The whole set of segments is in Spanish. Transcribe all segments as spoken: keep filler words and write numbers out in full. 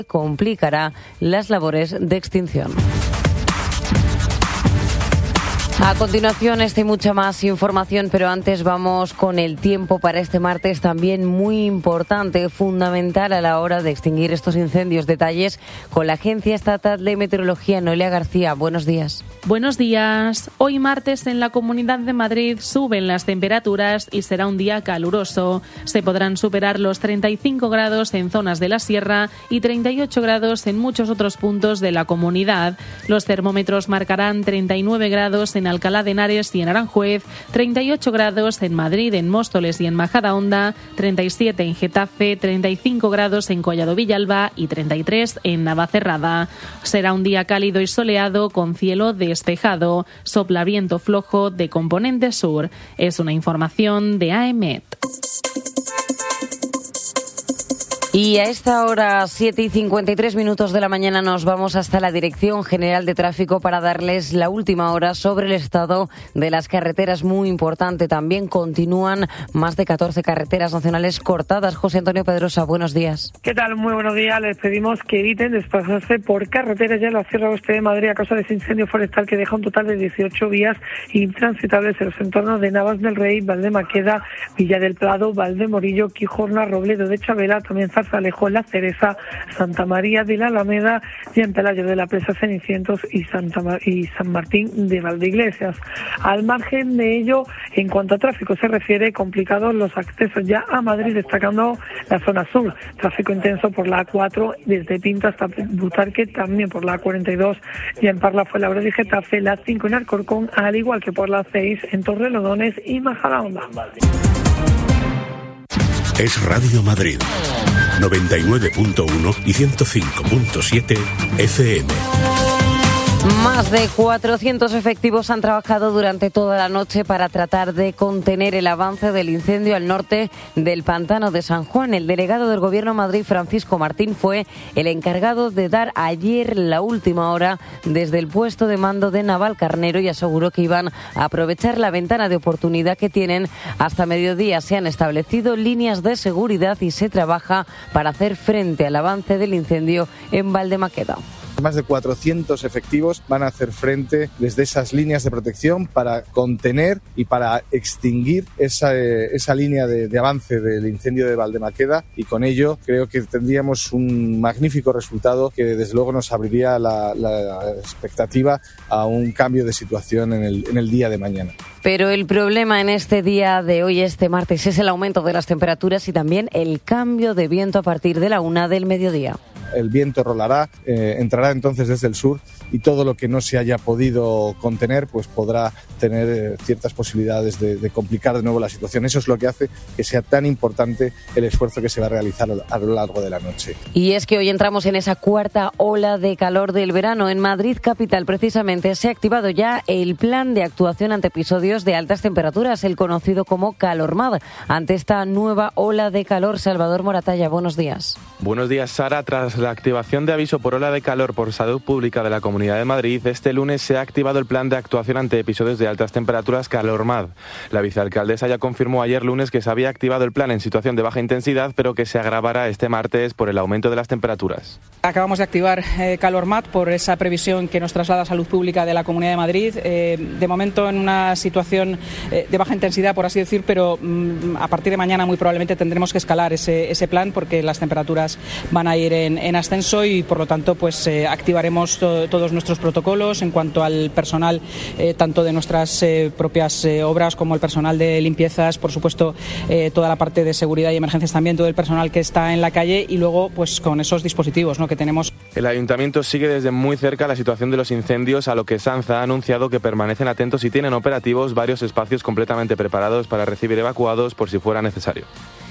complicará las labores de extinción. A continuación, esta y mucha más información, pero antes vamos con el tiempo para este martes, también muy importante, fundamental a la hora de extinguir estos incendios. Detalles con la Agencia Estatal de Meteorología, Noelia García. Buenos días. Buenos días. Hoy martes en la Comunidad de Madrid suben las temperaturas y será un día caluroso. Se podrán superar los treinta y cinco grados en zonas de la sierra y treinta y ocho grados en muchos otros puntos de la comunidad. Los termómetros marcarán treinta y nueve grados en Alcalá de Henares y en Aranjuez, treinta y ocho grados en Madrid, en Móstoles y en Majadahonda, treinta y siete en Getafe, treinta y cinco grados en Collado Villalba y treinta y tres en Navacerrada. Será un día cálido y soleado con cielo despejado. Sopla viento flojo de componente sur. Es una información de AEMET. Y a esta hora, siete y cincuenta y tres minutos de la mañana, nos vamos hasta la Dirección General de Tráfico para darles la última hora sobre el estado de las carreteras. Muy importante, también continúan más de catorce carreteras nacionales cortadas. José Antonio Pedrosa, buenos días. ¿Qué tal? Muy buenos días. Les pedimos que eviten desplazarse por carreteras ya en la Sierra Oeste de Madrid a causa de ese incendio forestal que deja un total de dieciocho vías intransitables en los entornos de Navas del Rey, Valdemaqueda, Villa del Prado, Valdemorillo, Quijorna, Robledo de Chabela, también Zarzalejo, La Cereza, Santa María de la Alameda y en Pelayo de la Presa, Cenicientos y, Santa Mar- y San Martín de Valdeiglesias. Al margen de ello, en cuanto a tráfico se refiere, complicados los accesos ya a Madrid, destacando la zona sur. Tráfico intenso por la A cuatro desde Pinto hasta Butarque, también por la A cuarenta y dos y en Parla Fuenlabrada y Getafe, la cinco en Alcorcón, al igual que por la seis en Torrelodones y Majadahonda. Es Radio Madrid, noventa y nueve punto uno y ciento cinco punto siete F M. Más de cuatrocientos efectivos han trabajado durante toda la noche para tratar de contener el avance del incendio al norte del pantano de San Juan. El delegado del Gobierno de Madrid, Francisco Martín, fue el encargado de dar ayer la última hora desde el puesto de mando de Navalcarnero y aseguró que iban a aprovechar la ventana de oportunidad que tienen hasta mediodía. Se han establecido líneas de seguridad y se trabaja para hacer frente al avance del incendio en Valdemaqueda. Más de cuatrocientos efectivos van a hacer frente desde esas líneas de protección para contener y para extinguir esa, esa línea de, de avance del incendio de Valdemaqueda, y con ello creo que tendríamos un magnífico resultado que desde luego nos abriría la, la expectativa a un cambio de situación en el, en el día de mañana. Pero el problema en este día de hoy, este martes, es el aumento de las temperaturas y también el cambio de viento a partir de la una del mediodía. El viento rolará, eh, entrará entonces desde el sur y todo lo que no se haya podido contener pues podrá tener eh, ciertas posibilidades de, de complicar de nuevo la situación. Eso es lo que hace que sea tan importante el esfuerzo que se va a realizar a lo largo de la noche. Y es que hoy entramos en esa cuarta ola de calor del verano. En Madrid capital, precisamente, se ha activado ya el plan de actuación ante episodios de altas temperaturas, el conocido como CalorMAD. Ante esta nueva ola de calor, Salvador Moratalla, buenos días. Buenos días, Sara. Tras la activación de aviso por ola de calor por Salud Pública de la Comunidad de Madrid, este lunes se ha activado el plan de actuación ante episodios de altas temperaturas CalorMAD. La vicealcaldesa ya confirmó ayer lunes que se había activado el plan en situación de baja intensidad, pero que se agravará este martes por el aumento de las temperaturas. Acabamos de activar eh, CalorMAD por esa previsión que nos traslada Salud Pública de la Comunidad de Madrid. Eh, de momento en una situación eh, de baja intensidad, por así decir, pero mm, a partir de mañana muy probablemente tendremos que escalar ese, ese plan porque las temperaturas van a ir en, en ascenso y por lo tanto pues eh, activaremos to- todos nuestros protocolos en cuanto al personal eh, tanto de nuestras eh, propias eh, obras como el personal de limpiezas, por supuesto eh, toda la parte de seguridad y emergencias también, todo el personal que está en la calle y luego pues con esos dispositivos, ¿no?, que tenemos. El ayuntamiento sigue desde muy cerca la situación de los incendios, a lo que Sanza ha anunciado que permanecen atentos y tienen operativos varios espacios completamente preparados para recibir evacuados por si fuera necesario.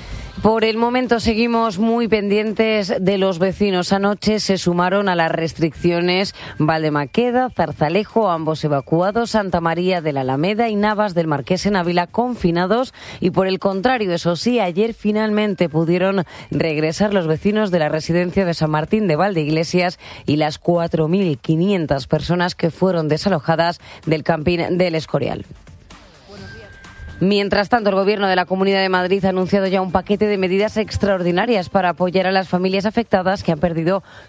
Por el momento seguimos muy pendientes de los vecinos. Anoche se sumaron a las restricciones Valdemaqueda, Zarzalejo, ambos evacuados, Santa María de la Alameda y Navas del Marqués en Ávila confinados. Y por el contrario, eso sí, ayer finalmente pudieron regresar los vecinos de la residencia de San Martín de Valdeiglesias y las cuatro mil quinientas personas que fueron desalojadas del camping del Escorial. Mientras tanto, el Gobierno de la Comunidad de Madrid ha anunciado ya un paquete de medidas extraordinarias para apoyar a las familias afectadas que han perdido